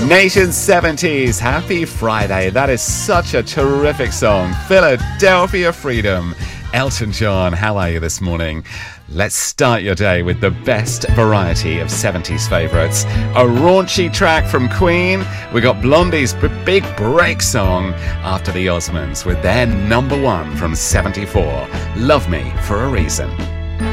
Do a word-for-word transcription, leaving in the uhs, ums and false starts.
Nation seventies, happy Friday. That is such a terrific song. Philadelphia Freedom. Elton John, how are you this morning? Let's start your day with the best variety of seventies favourites. A raunchy track from Queen. We got Blondie's big break song after the Osmonds with their number one from seventy-four, Love Me for a Reason.